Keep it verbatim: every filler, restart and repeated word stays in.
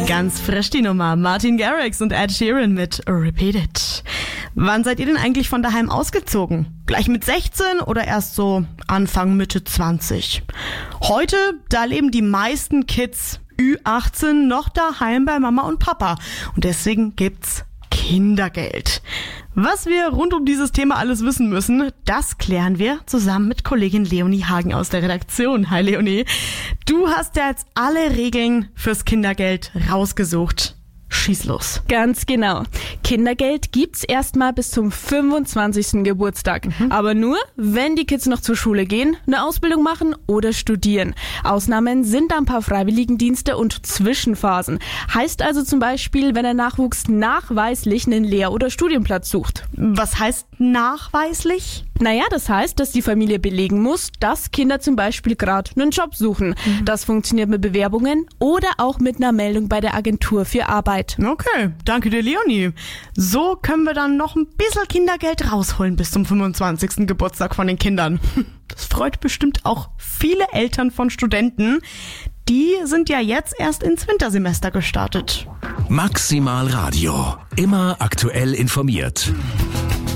Ganz frisch die Nummer. Martin Garrix und Ed Sheeran mit Repeat It. Wann seid ihr denn eigentlich von daheim ausgezogen? Gleich mit sechzehn oder erst so Anfang, Mitte zwanzig? Heute, da leben die meisten Kids Ü achtzehn noch daheim bei Mama und Papa. Und deswegen gibt's Kindergeld. Was wir rund um dieses Thema alles wissen müssen, das klären wir zusammen mit Kollegin Leonie Hagen aus der Redaktion. Hi Leonie, du hast ja jetzt alle Regeln fürs Kindergeld rausgesucht. Schieß los. Ganz genau. Kindergeld gibt's erstmal bis zum fünfundzwanzigsten Geburtstag. Mhm. Aber nur, wenn die Kids noch zur Schule gehen, eine Ausbildung machen oder studieren. Ausnahmen sind ein paar Freiwilligendienste und Zwischenphasen. Heißt also zum Beispiel, wenn der Nachwuchs nachweislich einen Lehr- oder Studienplatz sucht. Was heißt nachweislich? Naja, das heißt, dass die Familie belegen muss, dass Kinder zum Beispiel gerade einen Job suchen. Mhm. Das funktioniert mit Bewerbungen oder auch mit einer Meldung bei der Agentur für Arbeit. Okay, danke dir, Leonie. So können wir dann noch ein bisschen Kindergeld rausholen bis zum fünfundzwanzigsten Geburtstag von den Kindern. Das freut bestimmt auch viele Eltern von Studenten. Die sind ja jetzt erst ins Wintersemester gestartet. Maximal Radio. Immer aktuell informiert.